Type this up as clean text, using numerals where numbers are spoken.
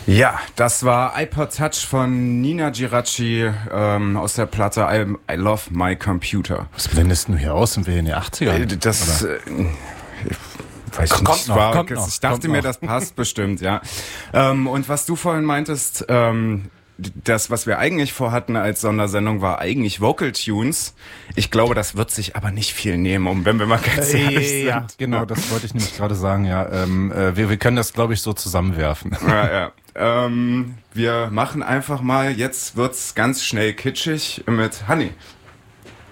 Ja, das war iPod Touch von Nina Giraci aus der Platte I Love My Computer. Was blendest du hier aus? Sind wir in den 80ern? Das weiß Kommt nicht, noch. Ich dachte mir, das passt bestimmt, ja. Und was du vorhin meintest, das, was wir eigentlich vorhatten als Sondersendung, war eigentlich Vocal Tunes. Ich glaube, das wird sich aber nicht viel nehmen, wenn wir mal ganz ehrlich sind. Ja, genau, das wollte ich nämlich gerade sagen, ja. Wir können das, glaube ich, so zusammenwerfen. Ja. Wir machen einfach mal, jetzt wird's ganz schnell kitschig mit Honey.